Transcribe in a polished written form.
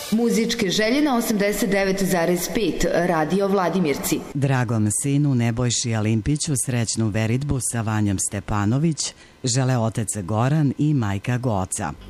Muzičke želje na 89,5 Radio Vladimirci. Dragom sinu Nebojši Alimpiću srećnu veritbu sa Vanjom Stepanović žele otac Goran i majka Goca.